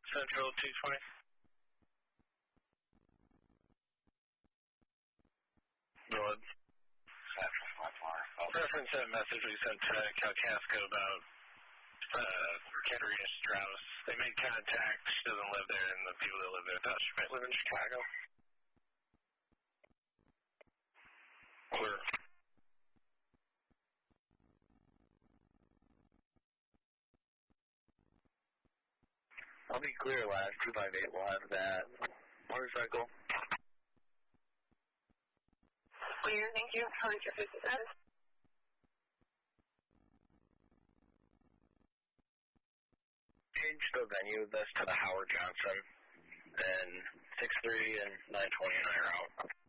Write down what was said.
Central 220. Go ahead. Reference that message we sent to Calcasco about Katerina Strauss. They made contact. She doesn't live there, and the people that live there thought she might live in Chicago. Clear. I'll be clear, last 258 will have that motorcycle. Clear, thank you. How is your 50 status? Change the venue of this to the Howard Johnson, then 6-3 and 920 and I are out.